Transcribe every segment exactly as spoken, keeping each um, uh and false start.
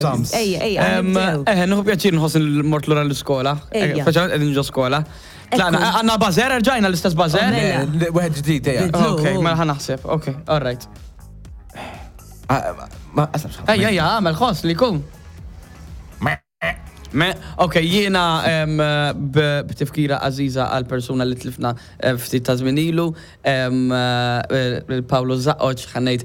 Sams. Ejja, ejja. Eh, nħu pjaċir nħoss il-mort l-ura l-skola. Ejja. Faċċamet edin ġo skola. Tlaqna, għanna bazer, rġajna l-istess bazer? Wieħed ġdid, ejja. Ok, mela ħanaħseb, ok, all right. Ma qasam xaħ. Ejja, ejja, għamel xos li kum. Me, ok, jiena b'tifkira għaziza għal-persuna li tlifna ftit ta' zminilu, Pawlo Zaqqoċ ħannejt,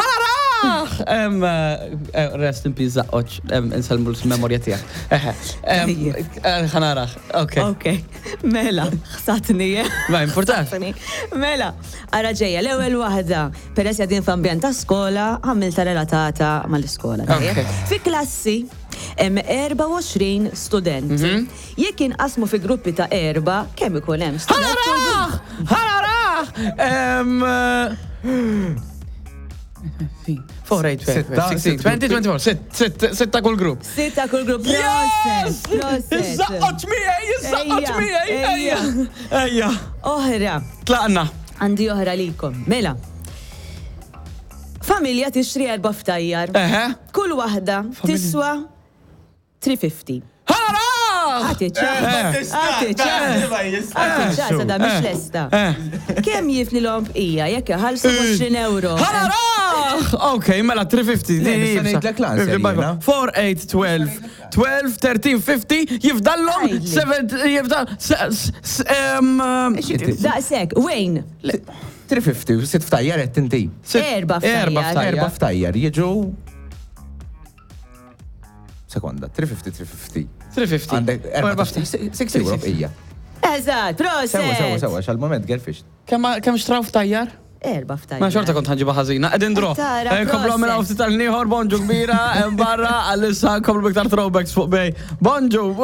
rest in peace Zaqqoċ, insalmu l-memorja tijak. ħanarax, ok. Ok, mela, xsatni. Ma, important. Mela, għara ġeja, l-ewel wahda, peress jadin f'ambjent ta' skola, għamilta relatata mal-iskola. Fi klassi, hemm erba' u għoxrin student. Jekk inqasmu fi gruppi ta' erba', kemm ikun hemm student? Ħararaħ! Ħararaħ! four, eight, sixteen, twenty, twenty-four, sitta kull grupp. Sitta kull grupp. Process, process. Zaqqoċ miegħi, zaqqoċ miegħi, ejja. Ejja. Oħra. Tlaqna. Għandi oħra likom. Mela. Familja tixtri erba' ftajjar. Eħe. Kull waħda tiswa three fifty. Ħararaħ! Għati ċaħ. Għati ċaħ. Għati ċaħ, sada mish lesta. Kem jifli l-om bqija, jekk ħalsu twenty euro. Ħararaħ! Ok, mela three fifty. four, eight, twelve. twelve, thirteen, fifty, jifdallom, seven, jifdall, Daqsek, Wayne. three fifty, sit ftajjar qed inti. Erba' ftajjar. Erba' ftajjar, jiġu sekonda, three fifty, three fifty. three fifty. Għandek erba' six euro bqija. Eżatt, proset. Sewa, sewa, sewa, xal-moment gelfix. Kemm xtraw ftajjar? Erba' ftajjar. Ma xorta kont ħanġiba ħażina, qegħdin dro. Komplu għamil għafti tal-nieħor, bonġu kbira, barra, għal-issa komplu biktar throwbacks fuq bej. Bonġu!